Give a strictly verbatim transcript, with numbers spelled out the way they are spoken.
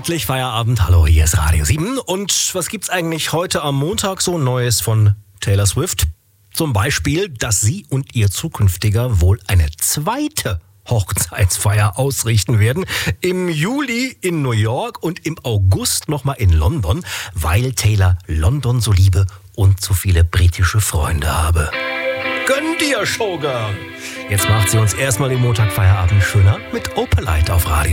Endlich Feierabend. Hallo, hier ist Radio sieben. Und was gibt's eigentlich heute am Montag so Neues von Taylor Swift? Zum Beispiel, dass sie und ihr Zukünftiger wohl eine zweite Hochzeitsfeier ausrichten werden. Im Juli in New York und im August nochmal in London, weil Taylor London so liebe und so viele britische Freunde habe. Gönn dir, Showgirl! Jetzt macht sie uns erstmal den Montag Feierabend schöner mit Opalite auf Radio.